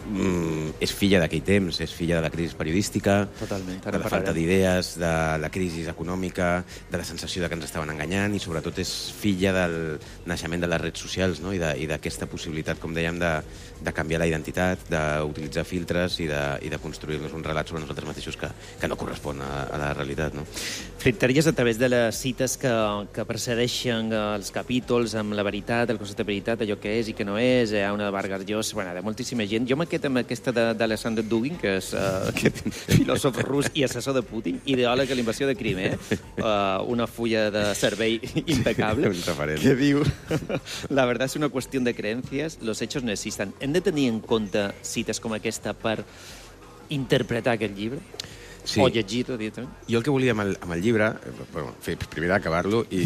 és filla d'aquell temps, és filla de la crisi periodística, Totalment, de la falta d'idees, de la crisi econòmica, de la sensació de que ens estaven enganyant, i sobretot és filla del naixement de les redes socials, no? I d'aquesta possibilitat, com dèiem, de canviar la identitat, d'utilitzar filtres i de construir-nos un relat sobre nosaltres mateixos que no correspon a la realitat. No? Flirtaries a través de les cites que precedeixen els capítols amb la veritat, el concepte de veritat, allò que és i que no és, hi ha una de Vargas Llosa, bueno, de moltíssima gent. Jo m'he quedat amb aquesta d'Alexander Dugin, que és aquest filòsof rus i assessor de Putin, ideòleg a la invasió de Crimea, una fulla de servei impecable, que diu la verdad es una cuestión de creencias, los hechos no existen. Hem de tenir en compte cites com aquesta per interpretar aquest llibre? Sí. O llegir-lo directament? Jo el que volia amb el llibre, primer acabar-lo i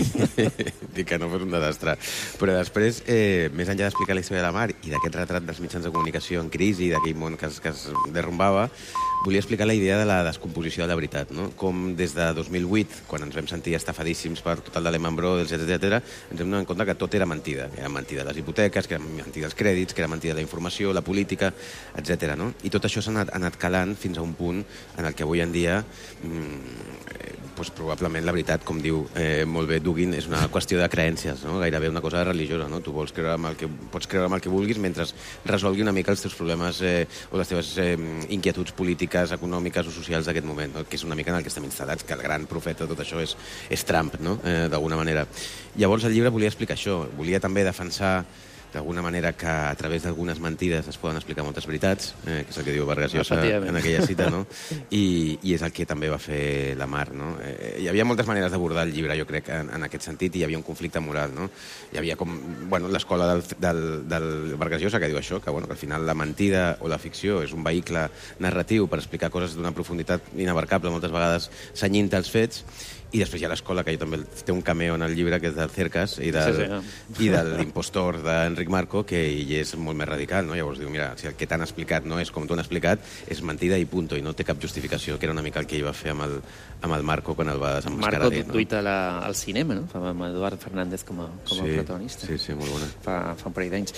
dir que no fos un desastre, però després, més enllà d'explicar la història de la mar i d'aquest retrat dels mitjans de comunicació en crisi, d'aquell món que es derrumbava, volia explicar la idea de la descomposició de la veritat, no? Com des de 2008, quan ens vam sentir estafadíssims per tot el de Lehman Brothers, etc., ens hem donat compte que tot era mentida. Que eren mentida les hipoteques, que eren mentida els crèdits, que era mentida la informació, la política, etc. No? I tot això s'ha anat calant fins a un punt en el que avui en dia probablement la veritat, com diu molt bé Dugin, és una qüestió de creences, no? Gairebé una cosa religiosa. No? Tu pots creure en el que vulguis mentre resolgui una mica els teus problemes o les teves inquietuds polítiques, econòmiques o socials d'aquest moment, no? Que és una mica en el que estem instal·lats, que el gran profeta de tot això és Trump, no? D'alguna manera. Llavors el llibre volia explicar això, volia també defensar d'alguna manera que a través d'algunes mentides es poden explicar moltes veritats, que és el que diu Vargas Llosa en aquella cita, no? I és el que també va fer la Mar, no? Hi havia moltes maneres d'abordar el llibre, jo crec, en aquest sentit, i hi havia un conflicte moral, no? Hi havia com, l'escola del Vargas Llosa que diu això, que al final la mentida o la ficció és un vehicle narratiu per explicar coses d'una profunditat inabarcable, moltes vegades cenyint als fets. I després hi ha l'escola, que jo també té un cameo en el llibre, que és del Cercas i de l'impostor d'Enric Marco, que ell és molt més radical, no? Llavors diu, mira, si el que t'han explicat no és com t'ho han explicat, és mentida i punto, i no té cap justificació, que era una mica el que ell va fer amb el Marco quan el va desemmascarar. Marco tuita al cinema, no? Amb Eduard Fernández com a protagonista. Sí, molt bona. Fa un parell d'anys.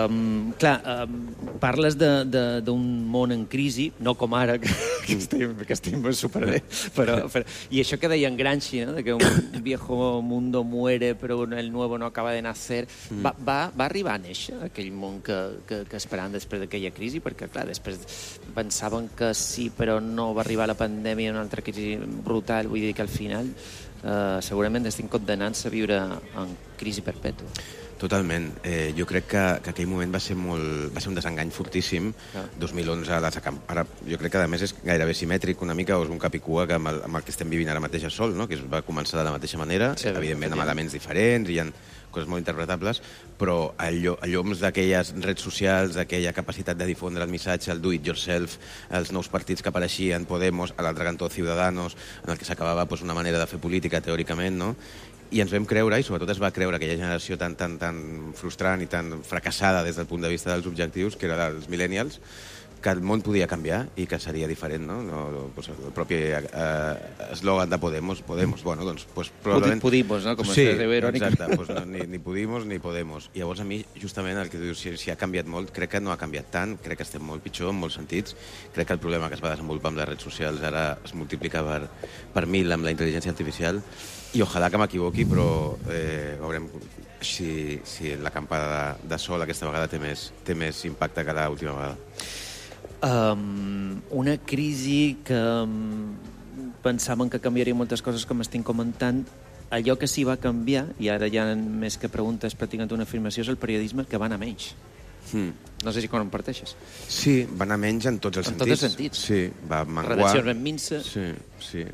Parles d'un món en crisi, no com ara, que estem superbé, però i això que deien Gramsci, ¿no? De que un viejo mundo muere però el nuevo no acaba de nacer, va arribar a néixer aquell món que esperaven després d'aquella crisi? Perquè, clar, després pensaven que sí, però no va arribar la pandèmia, una altra crisi brutal, vull dir que al final segurament estem condenats a viure en crisi perpètua. Totalment. Jo crec que aquell moment va ser un desengany fortíssim. 2011, ara jo crec que a més és gairebé simètric una mica, o és un cap i cua que amb el que estem vivint ara mateix a Sol, no? Que va començar de la mateixa manera, evidentment amb elements diferents, hi ha coses molt interpretables, però a lloms d'aquelles redes socials, d'aquella capacitat de difondre el missatge, el do it yourself, els nous partits que apareixien, Podemos, a l'altre cantó Ciudadanos, en el que s'acabava una manera de fer política, teòricament, no? I ens vam creure, i sobretot es va creure aquella generació tan frustrant i tan fracassada des del punt de vista dels objectius, que era dels millennials, que el món podia canviar i que seria diferent, no? El propi eslògan de Podemos, bueno, doncs... Podimos, no? Com sí, exacte, ni Podimos ni Podemos. I llavors a mi, justament, el que dius, si ha canviat molt, crec que no ha canviat tant, crec que estem molt pitjor en molts sentits, crec que el problema que es va desenvolupar amb les redes socials ara es multiplica per 1000 amb la intel·ligència artificial, i ojalà que m'equivoqui, però veurem si l'acampada de Sol aquesta vegada té més impacte que l'última vegada. Una crisi que pensaven que canviaria moltes coses, com estem comentant. Allò que sí va canviar, i ara ja més que preguntes pràcticament una afirmació, és el periodisme, que va anar menys. No sé si quan comparteixes. Sí, va anar menys en tots els sentits. En tots els sentits. Sí, va menguar. Redaccions ben minces. Sí.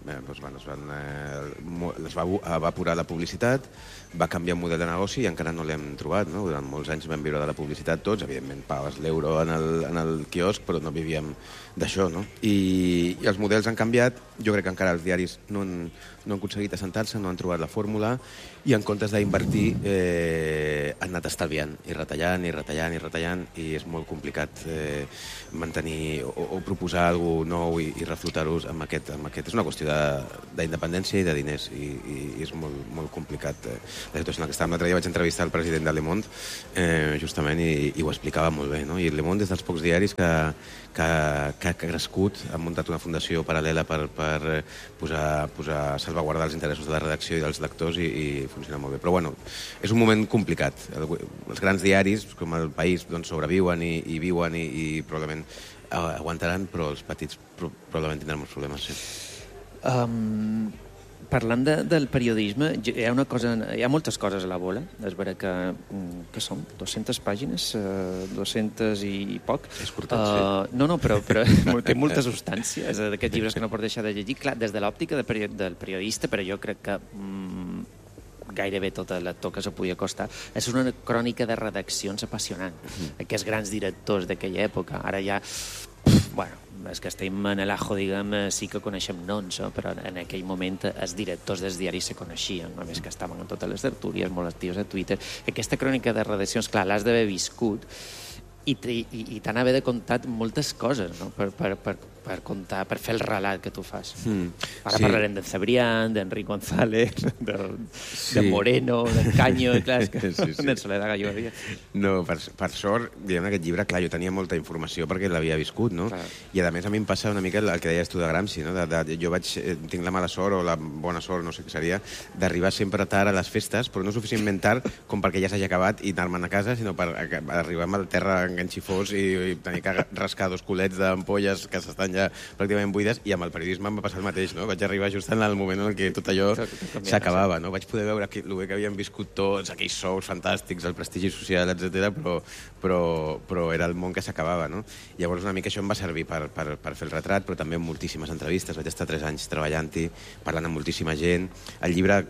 Es va evaporar la publicitat, va canviar un model de negoci i encara no l'hem trobat, no? Durant molts anys vam viure de la publicitat tots, evidentment pagaves l'euro en el quiosc, però no vivíem d'això, no? I els models han canviat, jo crec que encara els diaris no han aconseguit assentar-se, no han trobat la fórmula, i en comptes d'invertir han anat estalviant, i retallant, i és molt complicat mantenir o proposar alguna cosa nou i reflotar-ho amb aquest. És una qüestió d'independència i de diners, i és molt complicat. la situació en la que estàvem. L'altre dia vaig entrevistar el president de Le Monde, justament, i ho explicava molt bé, no? I Le Monde és dels pocs diaris que ha crescut, ha muntat una fundació paral·lela per posar salvaguardar els interessos de la redacció i dels lectors i funciona molt bé. Però, bueno, és un moment complicat. Els grans diaris, com El País, doncs, sobreviuen i viuen i probablement aguantaran, però els petits probablement tindran molts problemes, sí. Parlant del periodisme, hi ha moltes coses a la bola. És vera que són 200 pàgines, 200 i poc. És curtet, sí. No, però té molta substància. És d'aquests llibres que no pots deixar de llegir. Clar, des de l'òptica del periodista, però jo crec que gairebé tot el lector que se podia costar, és una crònica de redaccions apassionant. Aquests grans directors d'aquella època. Ara ja, bueno, és que estem en l'ajo, diguem, sí que coneixem noms, però en aquell moment els directors dels diaris se coneixien, a més que estaven en totes les tertúlies, molt actius a Twitter. Aquesta crònica de redaccions, clar, l'has d'haver viscut i t'han d'haver de contar moltes coses, no? Per contar, per fer el relat que tu fas. Ara parlarem d'en Cebrián, d'Enric González, de Moreno, d'en Caño, clar, és que d'en Soledad Gallo havia. No, per sort, diguem, aquest llibre, clar, jo tenia molta informació perquè l'havia viscut, no? I a més a mi em passa una mica el que deies tu de Gramsci, no? Jo tinc la mala sort o la bona sort, no sé què seria, d'arribar sempre tard a les festes, però no suficientment tard com perquè ja s'hagi acabat i anar-me'n a casa, sinó per arribar al terra enganxifós i tenir que rascar 2 culets d'ampolles que s'estan ja pràcticament buides, i amb el periodisme em va passar el mateix, no? Vaig arribar just en el moment en què tot allò s'acabava, no? Vaig poder veure el bé que havien viscut tots, aquells sous fantàstics, el prestigi social, etc. Però era el món que s'acabava, no? Llavors una mica això em va servir per fer el retrat, però també moltíssimes entrevistes. Vaig estar 3 anys treballant-hi, parlant amb moltíssima gent. El llibre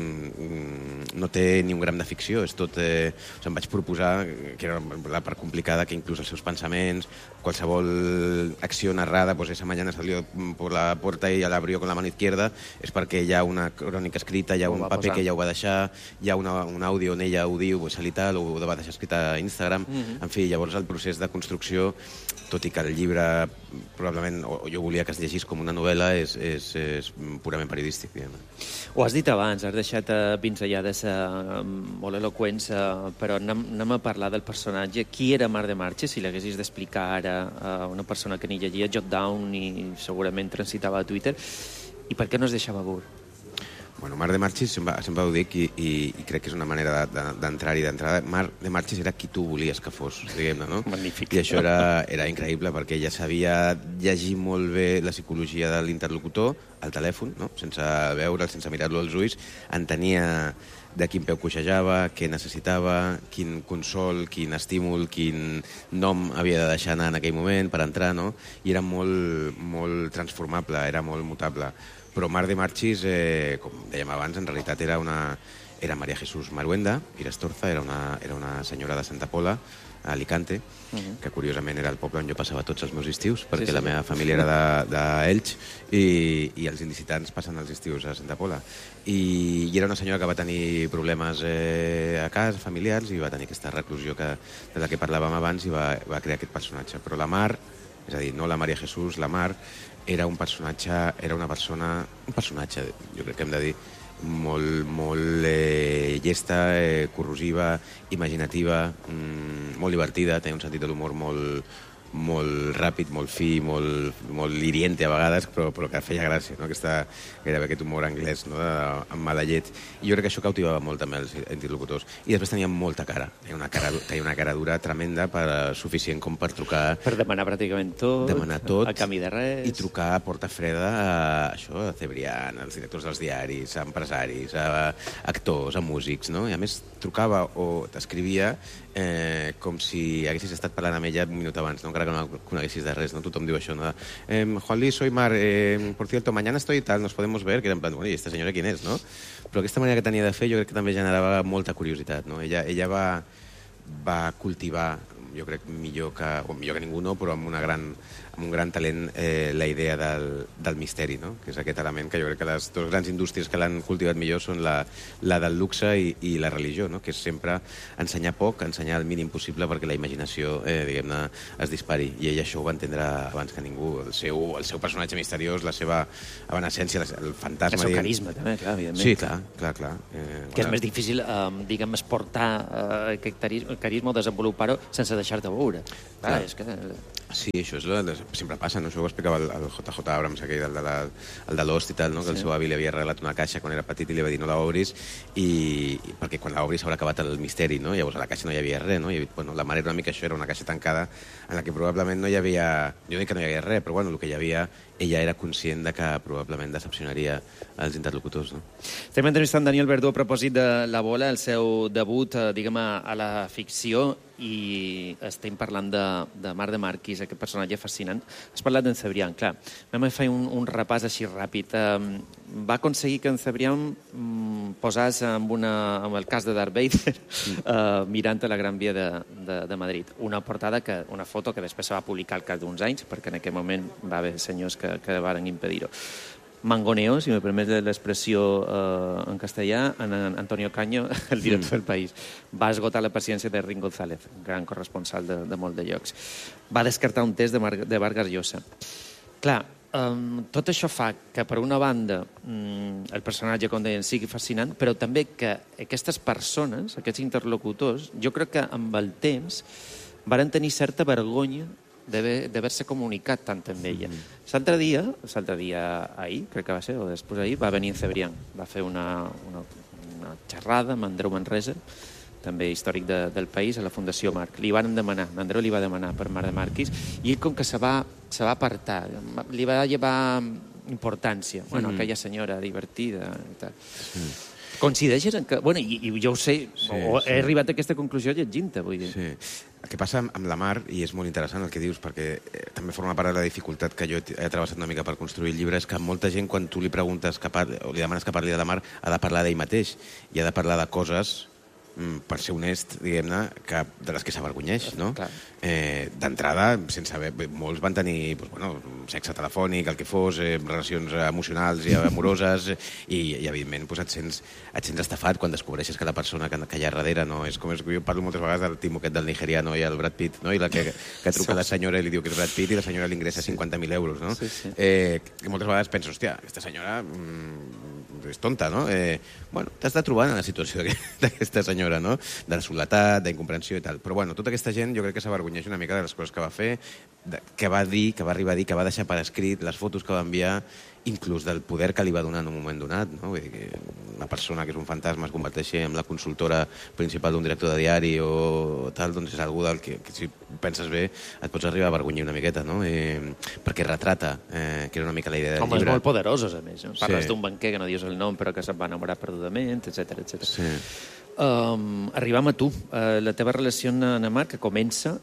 no té ni un gram de ficció, és tot... Em vaig proposar, que era la part complicada, que inclús els seus pensaments, qualsevol acció narrada, pues esa mañana salió por la puerta y la abrió con la mano izquierda, és perquè hi ha una crònica escrita, hi ha un paper que ella ho va deixar, hi ha un àudio on ella ho diu, pues, tal, ho va deixar escrit a Instagram. En fi, llavors el procés de construcció, tot i que el llibre probablement, o jo volia que es llegís com una novel·la, és purament periodístic, diguem. Ho has dit abans, has deixat pinzellades molt eloqüents, però anem a parlar del personatge. Qui era Mar de Marches, si l'haguessis d'explicar ara a una persona que ni llegia Jotdown ni segurament transitava a Twitter, i per què no es deixava dur? Bueno, Mar de Marchis, sempre ho dic, i crec que és una manera d'entrar-hi d'entrada. Mar de Marchis era qui tu volies que fos, diguem-ne, no? Magnífic. I això era increïble, perquè ella sabia llegir molt bé la psicologia de l'interlocutor al telèfon, no? Sense veure'l, sense mirar-lo als ulls, entenia de quin peu coixejava, què necessitava, quin consol, quin estímul, quin nom havia de deixar anar en aquell moment per entrar, no? I era molt, molt transformable, era molt mutable. Però Mar de Marchis, com dèiem abans, en realitat era María Jesús Maruenda Irastorza, era una senyora de Santa Pola, a Alicante, que curiosament era el poble on jo passava tots els meus estius, perquè la meva família era d'Elx i els il·licitants passen els estius a Santa Pola. I era una senyora que va tenir problemes a casa, familiars, i va tenir aquesta reclusió de la que parlàvem abans, i va crear aquest personatge. Però la Mar, és a dir, no la María Jesús, la Mar, era un personatge, jo crec que hem de dir, molt llesta, corrosiva, imaginativa, molt divertida, tenia un sentit de l'humor molt ràpid, molt fi, molt hiriente a vegades, però que feia gràcia, no? Gairebé aquest humor anglès, no? Amb mala llet. I jo crec que això cautivava molt també els interlocutors. I després tenia molta cara. Tenia una cara dura tremenda, suficient com per trucar... Per demanar pràcticament tot, demanar tot, a canvi de res... I trucar a porta freda a Cebrián, als directors dels diaris, a empresaris, a actors, a músics, no? I a més trucava o t'escrivia com si haguessis estat parlant amb ella un minut abans, no? Encara que no coneguessis de res, no? Tothom diu això, no? Juan Luis, soy Mar, por cierto, mañana estoy tal, nos podemos ver, que era en plan, bueno, i esta senyora quién és, no? Però aquesta manera que tenia de fer jo crec que també generava molta curiositat, no? Ella va cultivar jo crec millor que ningú no, però amb un gran talent la idea del misteri, no? Que és aquest element que jo crec que les dues grans indústries que l'han cultivat millor són la del luxe i la religió, no? Que és sempre ensenyar poc, ensenyar el mínim possible perquè la imaginació, diguem-ne, es dispari. I ell això ho va entendre abans que ningú. El seu personatge misteriós, la seva evanescència, el fantasma... El seu carisma, també, clar, evidentment. Sí, clar. Que és més difícil, diguem, exportar aquest carisma o desenvolupar-ho sense deixar-te veure. Clar, és que... Sí, això sempre passa, no? Això ho explicava el JJ Abrams, aquell, el de Lost i tal, no? Que el seu avi li havia regalat una caixa quan era petit i li va dir no l'obris, perquè quan l'obris s'haurà acabat el misteri, no? Llavors a la caixa no hi havia res, no? La mare era una mica això, era una caixa tancada en la que probablement no hi havia... Jo dic que no hi havia res, però el que hi havia, ella era conscient de que probablement decepcionaria els interlocutors, no? Estem entrevistant Daniel Verdú a propòsit de La Bola, el seu debut, diguem, a la ficció, i estem parlant de Marc de Marquis, aquest personatge fascinant. Has parlat d'en Cebrián, clar. Vam fer un repàs així ràpid. Va aconseguir que en Cebrián posés amb el cas de Darth Vader mirant a la Gran Via de Madrid. Una foto que després se va publicar al cap d'uns anys, perquè en aquell moment va haver senyors que varen impedir-ho. Mangoneo, si me permet l'expressió en castellà, en Antonio Caño, el director del País. Va esgotar la paciència de Rin González, gran corresponsal de molt de llocs. Va descartar un test de Vargas Llosa. Clar, tot això fa que, per una banda, el personatge, com deien, sigui fascinant, però també que aquestes persones, aquests interlocutors, jo crec que amb el temps varen tenir certa vergonya d'haver-se comunicat tant amb ella. L'altre dia ahir, crec que va ser, o després ahir, va venir en Cebrián. Va fer una xerrada amb Andreu Manresa, també històric del País, a la Fundació Marc. Andreu li va demanar per Marc de Marquis, i ell com que se va apartar, li va llevar importància. Bueno, aquella senyora divertida i tal. Coincideixes en que... Bueno, i jo ho sé, he arribat a aquesta conclusió llegint-te, vull dir. Sí. El que passa amb la Mar, i és molt interessant el que dius, perquè també forma part de la dificultat que jo he travessat una mica per construir el llibre, és que molta gent, quan tu li preguntes o li demanes que parli de la Mar, ha de parlar d'ell mateix i ha de parlar de coses, per ser honest, diguem-ne, de les que s'avergonyeix, no? D'entrada, sense haver... Molts van tenir sexe telefònic, el que fos, relacions emocionals i amoroses, i evidentment, et sents estafat quan descobreixes que la persona que hi ha darrere, no? És com jo parlo moltes vegades del timo aquest del nigeriano i el Brad Pitt, no? I la que truca la senyora i li diu que és Brad Pitt i la senyora li ingressa 50.000 euros, no? Que moltes vegades penso, hòstia, aquesta senyora és tonta, no? T'has de trobar en la situació d'aquesta senyora, no? De la soledat, d'incomprensió i tal. Però, tota aquesta gent jo crec que s'avergonyeix una mica de les coses que va fer, que va dir, que va arribar a dir, que va deixar per escrit, les fotos que va enviar, inclús del poder que li va donar en un moment donat, no? Vull dir que una persona que és un fantasma es converteixi en la consultora principal d'un director de diari o tal, doncs és algú del que si penses bé et pots arribar a avergonyir una miqueta, no? Perquè retrata, que era una mica la idea del llibre. Homes molt poderosos, a més. Parles d'un banquer que no dius el nom però que se'n va enamorar perdudament, etc. Sí. Arribam a tu. La teva relació amb Marc, que comença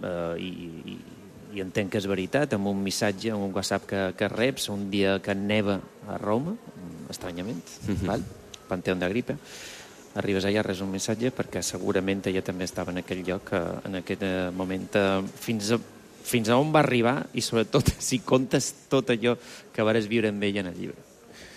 i entenc que és veritat, amb un missatge, amb un WhatsApp que reps un dia que neva a Roma, estranyament, val? Panteón d'Agripa. Arribes allà, res un missatge, perquè segurament ella també estava en aquell lloc, en aquest moment, fins a on va arribar, i sobretot si contes tot allò que vares viure amb ella en el llibre.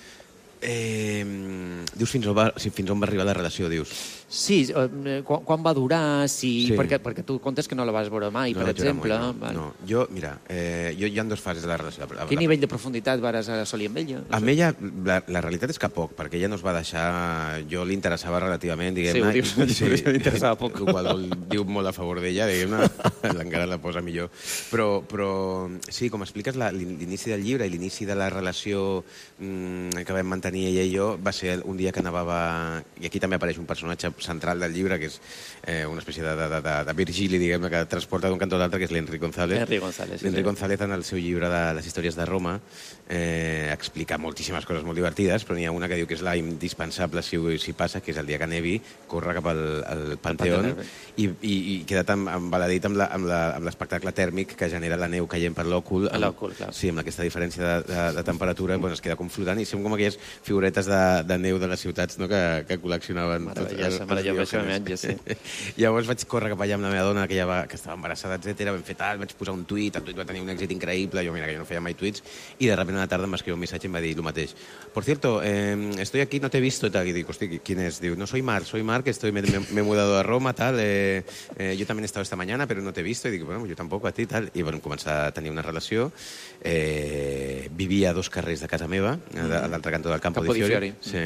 Dius fins on va arribar la relació, dius? Sí, quan va durar, perquè tu contes que no la vas veure mai, per exemple. No, jo, mira, hi ha dues fases de la relació. Quin nivell de profunditat vas assolir amb ella? Amb ella, la realitat és que poc, perquè ella no es va deixar... Jo li interessava relativament, diguem-ne. Sí, li interessava poc. El qual diu molt a favor d'ella, diguem-ne, encara la posa millor. Però sí, com expliques, l'inici del llibre i l'inici de la relació que vam mantenir ella i jo va ser un dia que nevava... I aquí també apareix un personatge central del llibre, que és una espècie de Virgili, diguem-ne, que transporta d'un cantó a l'altre, que és l'Enric González. L'Enric González, en el seu llibre de les històries de Roma, explica moltíssimes coses molt divertides, però n'hi ha una que diu que és la indispensable si passa, que és el dia que nevi, corre cap al Panteón i queda tan embaladit amb l'espectacle tèrmic que genera la neu caient per l'òcul. Sí, amb aquesta diferència de temperatura, es queda com flotant i són com aquelles figuretes de neu de les ciutats, no?, que col·leccionaven. me la jo això menja, sí. Llavors vaig córrer cap allà amb la meva dona, que estava embarassada, etc. Vam fer tal, vaig posar un tuit, el tuit va tenir un èxit increïble, jo mira que jo no feia mai tuits, i de repente una tarda em va escriure un missatge i em va dir el mateix. Por cierto, estoy aquí, no te he visto, y tal. Y digo, hosti, ¿quién es? Digo, no, soy Marc, me he mudado a Roma, tal, yo también he estado esta mañana, pero no te he visto, y digo, bueno, yo tampoco, a ti, tal. I vam començar a tenir una relació. Vivia a 2 carrers de casa meva, a l'altre cantó del Campo di Fiori. Sí.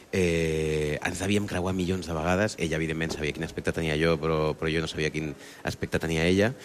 Ens havíem creuat milions de vegades. Ella, evidentment, sabia quin aspecte tenia jo, però jo no sabia quin aspecte tenia ella,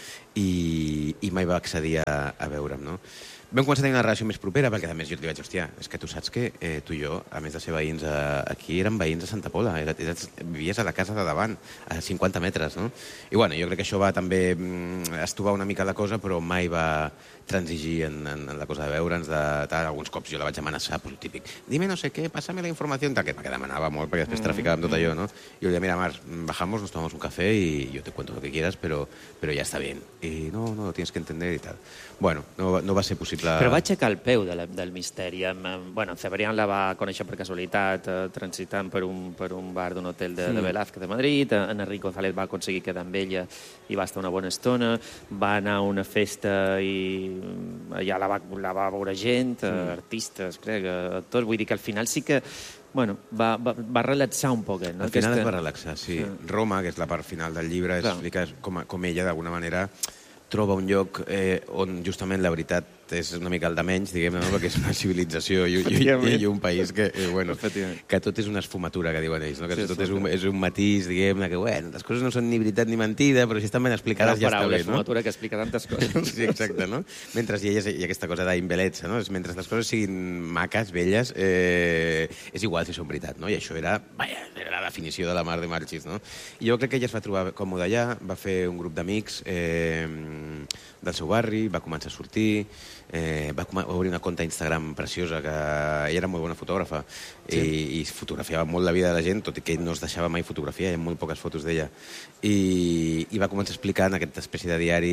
i mai va accedir a veure'm, no? Vam començar a tenir una relació més propera, perquè a més jo li vaig dir, hòstia, és que tu saps que tu i jo, a més de ser veïns aquí, érem veïns a Santa Pola, vivies a la casa de davant, a 50 metres, no? I bueno, jo crec que això va també estovar una mica la cosa, però mai va transigir en la cosa de veure'ns, alguns cops jo la vaig amenaçar, pues, típic, dime no sé què, pásame la informació, que demanava molt, perquè després traficàvem tot allò, no? I jo li deia, mira, Marc, bajamos, nos tomamos un café y yo te cuento lo que quieras, pero ya está bien. Y no, lo tienes que entender y tal. Bueno, no va ser possible. Però va aixecar el peu del misteri. Bueno, Cebrián la va conèixer per casualitat, transitant per un bar d'un hotel de Velázquez de Madrid. En Enric González va aconseguir quedar amb ella i va estar una bona estona. Va anar a una festa i allà la va veure gent, artistes, crec, actors. Vull dir que al final sí que va relaxar un poc. Al final es va relaxar, sí. Roma, que és la part final del llibre, explica com ella, d'alguna manera, troba un lloc on justament la veritat és una mica el de menys, diguem-ne, no? Perquè és una civilització i un país que tot és una esfumatura, que diuen ells, no? Que tot és un matís, diguem-ne, que les coses no són ni veritat ni mentida, però si estan ben explicades ja està bé, no? Esfumatura que explica tantes coses. Sí, exacte, no? Mentre hi ha aquesta cosa d'imbel·letza, no? Mentre les coses siguin maques, belles, és igual si són veritat, no? I això era la definició de la Mar de Marchis, no? I jo crec que ella es va trobar còmode allà, va fer un grup d'amics del seu barri, va començar a sortir, va obrir una conta Instagram preciosa, que ella era molt bona fotògrafa i fotografiava molt la vida de la gent, tot i que no es deixava mai fotografiar, hi ha molt poques fotos d'ella. I va començar a explicar en aquesta espècie de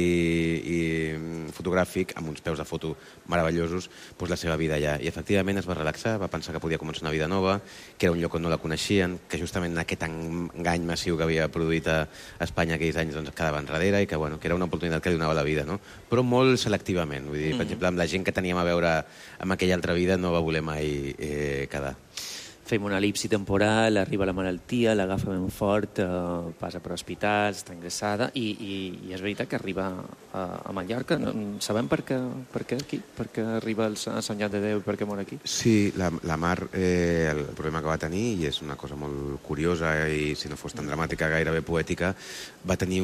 diari fotogràfic, amb uns peus de foto meravellosos, la seva vida allà. I efectivament es va relaxar, va pensar que podia començar una vida nova, que era un lloc on no la coneixien, que justament aquest engany massiu que havia produït a Espanya aquells anys quedava enrere i que era una oportunitat que li donava la vida, no? Però molt selectivament. Vull dir, per exemple, amb la gent que teníem a veure amb aquella altra vida no va voler mai quedar. Fem una elipsi temporal, arriba la malaltia, l'agafa ben fort, passa per hospitals, està ingressada i és veritat que arriba a Mallorca. Sabem per què aquí? Per què arriba a Sant Joan de Déu i per què mor aquí? Sí, la Mar, el problema que va tenir, i és una cosa molt curiosa i si no fos tan dramàtica, gairebé poètica, va tenir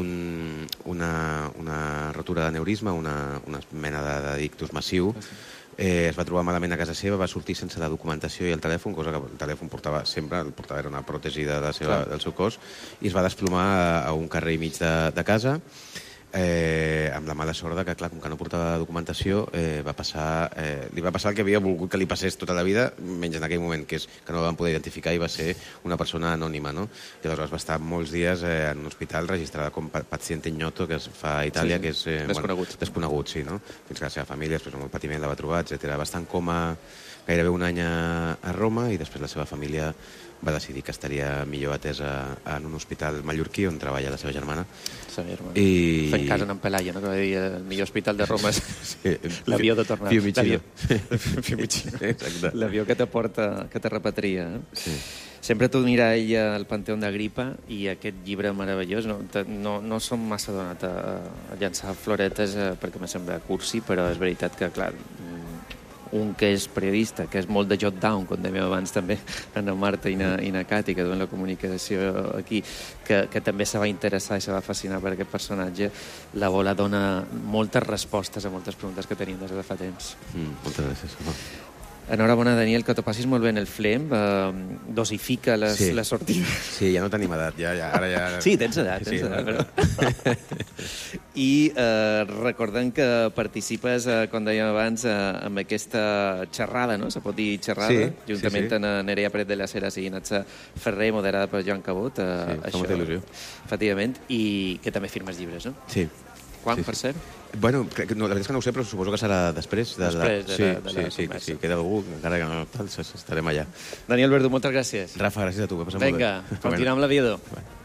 una rotura d'aneurisma, una mena d'ictus massiu. Es va trobar malament a casa seva, va sortir sense la documentació i el telèfon, cosa que el telèfon portava sempre, era una pròtesi del seu cos, i es va desplomar a un carrer i mig de casa, amb la mala sort que, clar, com que no portava documentació, li va passar el que havia volgut que li passés tota la vida, menys en aquell moment, que és que no la van poder identificar i va ser una persona anònima, no? I aleshores va estar molts dies en un hospital registrada com paciente ignoto, que es fa a Itàlia, que és desconegut, sí, no? Fins que la seva família, després amb el patiment, la va trobar, etc. Va estar en coma gairebé un any a Roma i després la seva família va decidir que estaria millor atesa en un hospital mallorquí on treballa la seva germana. Fent casa en Pelaia, no? Que va dir el millor hospital de Roma és l'avió de tornada. Fiumicino. L'avió que te repatria. Sempre tu mira ella al Panteón d'Agripa i aquest llibre meravellós, no som massa donat a llançar floretes perquè me sembla cursi, però és veritat que, clar, un que és periodista, que és molt de jot down, com dèiem abans també, en Marta i na Cati, que duen la comunicació aquí, que també se va interessar i se va fascinar per aquest personatge, la Bola dona moltes respostes a moltes preguntes que tenim des de fa temps. Moltes gràcies. Enhorabona, Daniel, que t'ho passis molt bé en el Flem, dosifica les sortides. Sí, ja no tenim edat, ara ja... Sí, tens edat, però... I recordem que participes, com dèiem abans, amb aquesta xerrada, no? Se pot dir xerrada? Juntament amb Nerea Pérez de las Heras i Natza Ferrer, moderada per Joan Cabot. Sí, fa molta il·lusió. Efectivament, i que també firmes llibres, no? Sí. Quan, per cert? Bueno, la veritat és que no ho sé, però suposo que serà després. Després de la sí, conversa. si queda algú, encara que no tal, estarem allà. Daniel Verdú, moltes gràcies. Rafa, gràcies a tu, que passem molt bé. Vinga, continuem amb l'aviador.